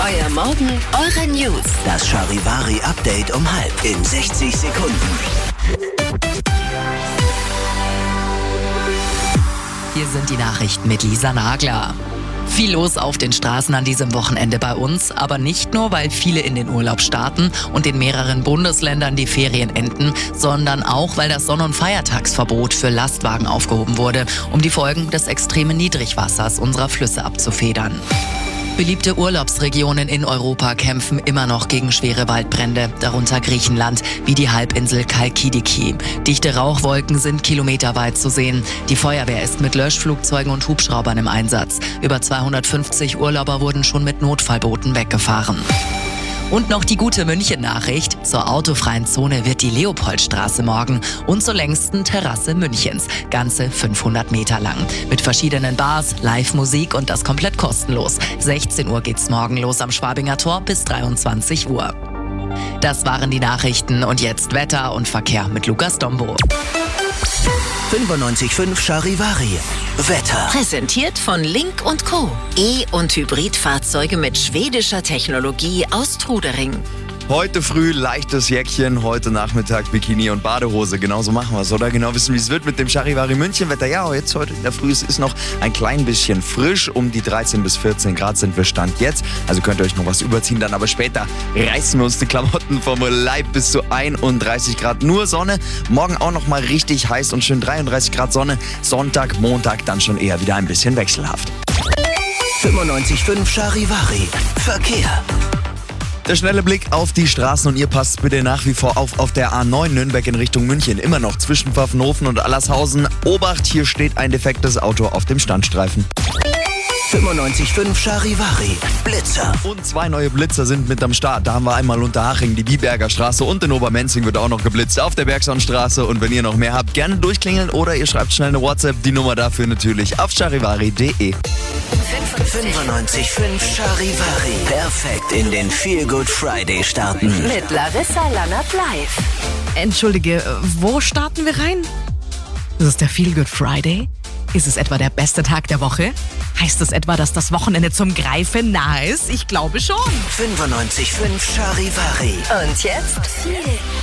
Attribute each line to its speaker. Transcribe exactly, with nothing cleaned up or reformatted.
Speaker 1: Euer Morgen, eure News.
Speaker 2: Das Charivari-Update um halb in sechzig Sekunden.
Speaker 3: Hier sind die Nachrichten mit Lisa Nagler. Viel los auf den Straßen an diesem Wochenende bei uns, aber nicht nur, weil viele in den Urlaub starten und in mehreren Bundesländern die Ferien enden, sondern auch, weil das Sonn- und Feiertagsverbot für Lastwagen aufgehoben wurde, um die Folgen des extremen Niedrigwassers unserer Flüsse abzufedern. Beliebte Urlaubsregionen in Europa kämpfen immer noch gegen schwere Waldbrände, darunter Griechenland, wie die Halbinsel Kalkidiki. Dichte Rauchwolken sind kilometerweit zu sehen. Die Feuerwehr ist mit Löschflugzeugen und Hubschraubern im Einsatz. Über zweihundertfünfzig Urlauber wurden schon mit Notfallbooten weggefahren. Und noch die gute München-Nachricht. Zur autofreien Zone wird die Leopoldstraße morgen und zur längsten Terrasse Münchens. Ganze fünfhundert Meter lang. Mit verschiedenen Bars, Live-Musik und das komplett kostenlos. sechzehn Uhr geht's morgen los am Schwabinger Tor bis dreiundzwanzig Uhr. Das waren die Nachrichten und jetzt Wetter und Verkehr mit Lukas Dombo.
Speaker 2: fünfundneunzig Komma fünf Charivari. Wetter.
Speaker 1: Präsentiert von Link und Co. E- und Hybridfahrzeuge mit schwedischer Technologie aus Trudering.
Speaker 4: Heute früh leichtes Jäckchen, heute Nachmittag Bikini und Badehose. Genauso machen wir es, oder? Genau wissen, wie es wird mit dem Charivari München Wetter. Ja, jetzt heute in der Früh, es ist noch ein klein bisschen frisch. Um die dreizehn bis vierzehn Grad sind wir Stand jetzt. Also könnt ihr euch noch was überziehen, dann aber später reißen wir uns die Klamotten vom Leib bis zu einunddreißig Grad. Nur Sonne. Morgen auch noch mal richtig heiß und schön dreiunddreißig Grad Sonne. Sonntag, Montag dann schon eher wieder ein bisschen wechselhaft.
Speaker 2: fünfundneunzig Komma fünf Charivari. Verkehr.
Speaker 4: Der schnelle Blick auf die Straßen und ihr passt bitte nach wie vor auf auf der A neun Nürnberg in Richtung München. Immer noch zwischen Pfaffenhofen und Allershausen. Obacht, hier steht ein defektes Auto auf dem Standstreifen.
Speaker 2: fünfundneunzig Komma fünf Charivari. Blitzer.
Speaker 4: Und zwei neue Blitzer sind mit am Start. Da haben wir einmal Unterhaching, die Biberger Straße und in Obermenzing wird auch noch geblitzt auf der Bergsonstraße. Und wenn ihr noch mehr habt, gerne durchklingeln oder ihr schreibt schnell eine WhatsApp. Die Nummer dafür natürlich auf charivari punkt de.
Speaker 2: fünfundneunzig Komma fünf Charivari. Perfekt in den Feel Good Friday starten.
Speaker 1: Mit Larissa Lannert live.
Speaker 5: Entschuldige, wo starten wir rein? Ist es der Feel Good Friday? Ist es etwa der beste Tag der Woche? Heißt es etwa, dass das Wochenende zum Greifen nahe ist? Ich glaube schon.
Speaker 2: fünfundneunzig Komma fünf Charivari.
Speaker 1: Und jetzt viel